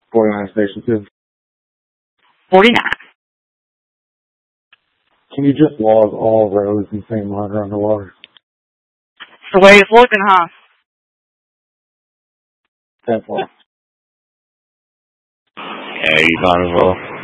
49 Station 2. 49. Can you just log all roads in St. Margaret underwater? It's the way it's looking, huh? That's all. Yeah, you might as well.